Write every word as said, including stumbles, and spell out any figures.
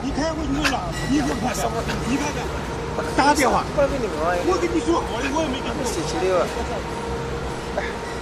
你开回去了，你给我看看，你看看，打个电话。 我给你我。 我跟你说好的，我也没跟你说。 七七六。